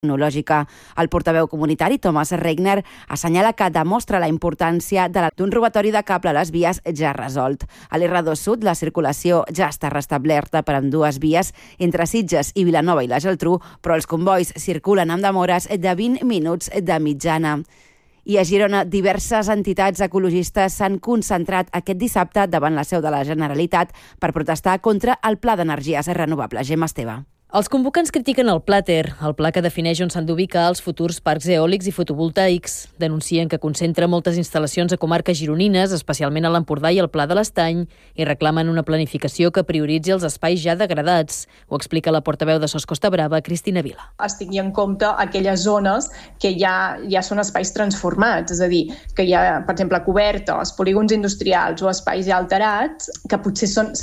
tecnològica. El portaveu comunitari, Thomas Regner, assenyala que demostra la importància d'un robatori de cable a les vies ja resolt. A l'R2 Sud, la circulació ja està restablerta per ambdues vies entre Sitges i Vilanova i la Geltrú, però els convois circulen amb demores de 20 minuts de mitjana. I a Girona, diverses entitats ecologistes s'han concentrat aquest dissabte davant la seu de la Generalitat per protestar contra el Pla d'Energies Renovables. Gemma Esteve. Els convocants critiquen el Plater, el pla que defineix on s'han d'ubicar els futurs parcs eòlics i fotovoltaics. Denuncien que concentra moltes instal·lacions a comarques gironines, especialment a l'Empordà i al Pla de l'Estany, i reclamen una planificació que prioritzi els espais ja degradats. Ho explica la portaveu de SOS Costa Brava, Cristina Vila. Es tingui en compte aquelles zones que ja són espais transformats, és a dir, que hi ha, per exemple, cobertes, polígons industrials o espais ja alterats, que potser són